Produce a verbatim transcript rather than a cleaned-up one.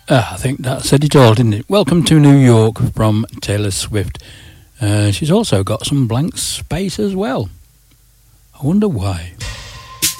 Uh, I think that said it all, didn't it? Welcome to New York from Taylor Swift. Uh, she's also got some blank space as well. I wonder why.